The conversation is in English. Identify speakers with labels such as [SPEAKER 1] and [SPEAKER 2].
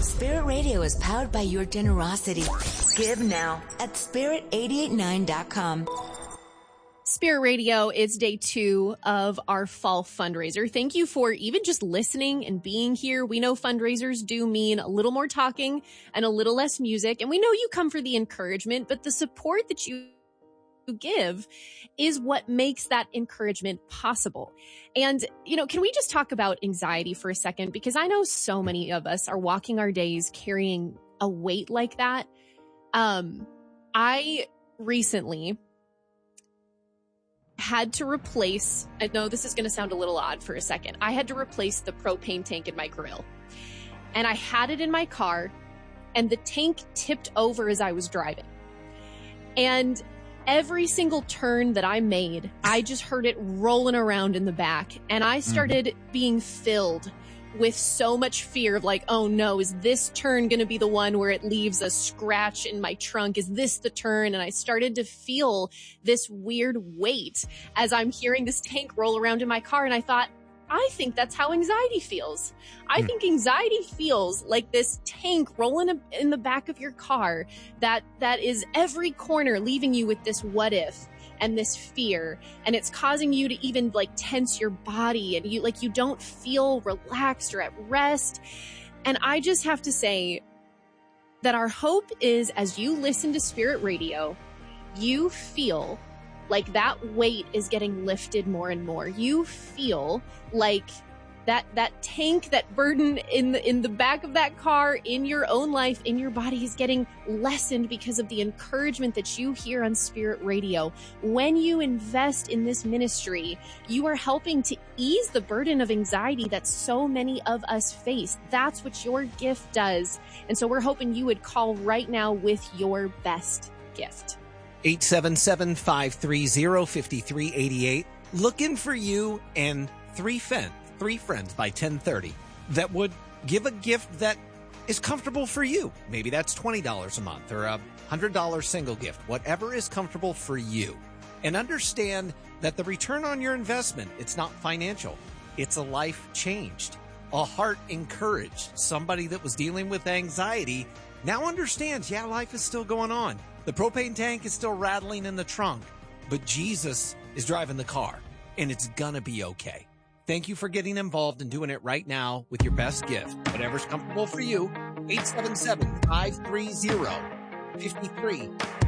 [SPEAKER 1] Spirit Radio is powered by your generosity. Give now at spirit889.com.
[SPEAKER 2] Spirit Radio is day 2 of our fall fundraiser. Thank you for even just listening and being here. We know fundraisers do mean a little more talking and a little less music. And we know you come for the encouragement, but the support that you give is what makes that encouragement possible. And, can we just talk about anxiety for a second? Because I know so many of us are walking our days carrying a weight like that. I recently had to replace, I know this is going to sound a little odd for a second. I had to replace the propane tank in my grill. And I had it in my car and the tank tipped over as I was driving. And every single turn that I made, I just heard it rolling around in the back. And I started being filled with so much fear of like, oh no, is this turn going to be the one where it leaves a scratch in my trunk? Is this the turn? And I started to feel this weird weight as I'm hearing this tank roll around in my car. And I thought, I think that's how anxiety feels. I think anxiety feels like this tank rolling in the back of your car that is every corner leaving you with this what if and this fear, and it's causing you to even like tense your body, and you don't feel relaxed or at rest. And I just have to say that our hope is, as you listen to Spirit Radio, you feel like that weight is getting lifted more and more. You feel like that tank, that burden in the back of that car, in your own life, in your body, is getting lessened because of the encouragement that you hear on Spirit Radio. When you invest in this ministry, you are helping to ease the burden of anxiety that so many of us face. That's what your gift does. And so we're hoping you would call right now with your best gift.
[SPEAKER 3] 877-530-5388. Looking for you and three friends by 10:30 that would give a gift that is comfortable for you. Maybe that's $20 a month or a $100 single gift, whatever is comfortable for you. And understand that the return on your investment, it's not financial. It's a life changed, a heart encouraged. Somebody that was dealing with anxiety now understands, life is still going on. The propane tank is still rattling in the trunk, but Jesus is driving the car, and it's gonna be okay. Thank you for getting involved and doing it right now with your best gift, whatever's comfortable for you. 877-530-5388.